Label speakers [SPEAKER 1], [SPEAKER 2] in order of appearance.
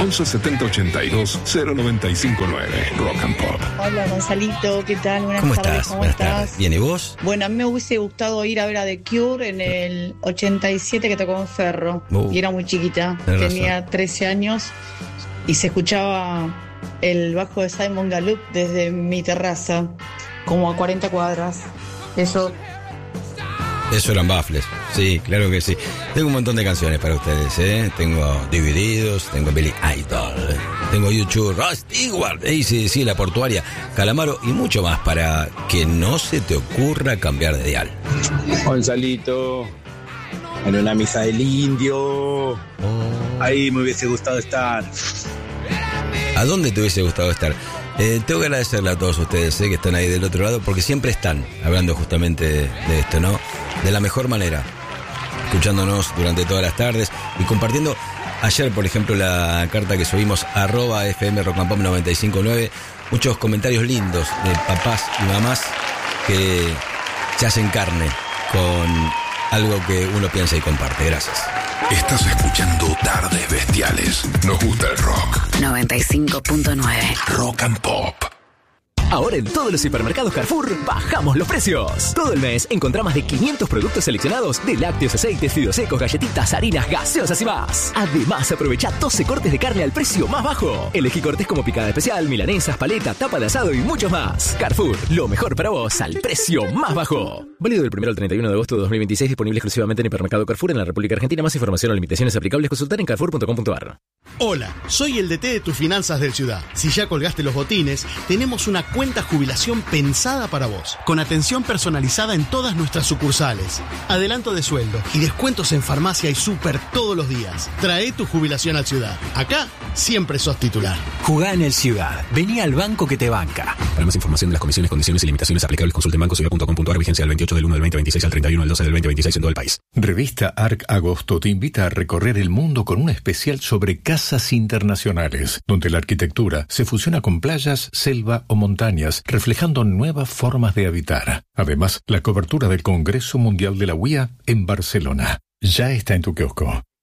[SPEAKER 1] 11 70 82 0959. Rock and Pop.
[SPEAKER 2] Hola Gonzalito, ¿qué tal? Buenas
[SPEAKER 3] ¿Cómo
[SPEAKER 2] tardes,
[SPEAKER 3] estás?
[SPEAKER 2] ¿cómo
[SPEAKER 3] Buenas
[SPEAKER 2] estás?
[SPEAKER 3] tardes. Bien, ¿y vos?
[SPEAKER 2] Bueno, a mí me hubiese gustado ir a ver a The Cure en el 87 que tocó en Ferro. Y era muy chiquita, tenía 13 años y se escuchaba el bajo de Simon Gallup desde mi terraza, como a 40 cuadras. Eso
[SPEAKER 3] eran baffles, sí, claro que sí. Tengo un montón de canciones para ustedes, ¿eh? Tengo Divididos, tengo Billy Idol, tengo YouTube, Rod Stewart, sí, La Portuaria, Calamaro y mucho más para que no se te ocurra cambiar de dial.
[SPEAKER 4] Gonzalito, en una misa del indio, ahí me hubiese gustado estar.
[SPEAKER 3] ¿A dónde te hubiese gustado estar? Tengo que agradecerle a todos ustedes que están ahí del otro lado, porque siempre están hablando justamente de esto, ¿no? De la mejor manera, escuchándonos durante todas las tardes y compartiendo. Ayer, por ejemplo, la carta que subimos @FM Rock and Pop 959, muchos comentarios lindos de papás y mamás que se hacen carne con algo que uno piensa y comparte. Gracias.
[SPEAKER 1] Estás escuchando Tardes Bestiales. Nos gusta el rock.
[SPEAKER 5] 95.9
[SPEAKER 1] Rock and Pop.
[SPEAKER 6] Ahora en todos los hipermercados Carrefour bajamos los precios. Todo el mes encontrá más de 500 productos seleccionados de lácteos, aceites, fideos secos, galletitas, harinas, gaseosas y más. Además, aprovecha 12 cortes de carne al precio más bajo. Elegí cortes como picada especial, milanesas, paleta, tapa de asado y muchos más. Carrefour, lo mejor para vos al precio más bajo. Válido del 1 al 31 de agosto de 2026, disponible exclusivamente en hipermercado Carrefour en la República Argentina. Más información o limitaciones aplicables, consultar en carrefour.com.ar.
[SPEAKER 7] Hola, soy el DT de tus finanzas del Ciudad. Si ya colgaste los botines, tenemos una cuenta jubilación pensada para vos, con atención personalizada en todas nuestras sucursales, adelanto de sueldo y descuentos en farmacia y súper todos los días. Trae tu jubilación al Ciudad. Acá siempre sos titular.
[SPEAKER 8] Jugá en el Ciudad. Vení al banco que te banca.
[SPEAKER 9] Para más información de las comisiones, condiciones y limitaciones aplicables, consulte en bancociudad.com.ar. Vigencia del 28 del 1 del 2026 al 31 del 12 del 2026 en todo el país.
[SPEAKER 10] Revista ARC Agosto te invita a recorrer el mundo con un especial sobre casas internacionales, donde la arquitectura se fusiona con playas, selva o montañas, reflejando nuevas formas de habitar. Además, la cobertura del Congreso Mundial de la UIA en Barcelona. Ya está en tu kiosco.